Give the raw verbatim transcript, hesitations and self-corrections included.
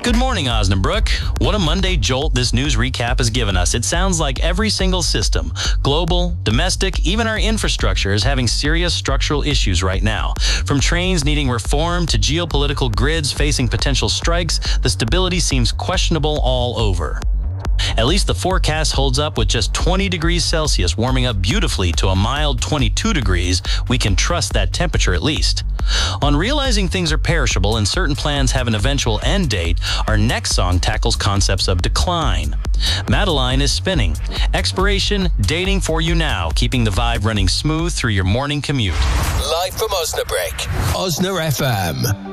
Good morning, Osnabrück. What a Monday jolt this news recap has given us. It sounds like every single system, global, domestic, even our infrastructure is having serious structural issues right now. From trains needing reform to geopolitical grids facing potential strikes, the stability seems questionable all over. At least the forecast holds up with just twenty degrees Celsius warming up beautifully to a mild twenty-two degrees. We can trust that temperature at least. On realizing things are perishable and certain plans have an eventual end date, our next song tackles concepts of decline. Madeline is spinning. Expiration, dating for you now, keeping the vibe running smooth through your morning commute. Live from Osnabrück, Osna F M.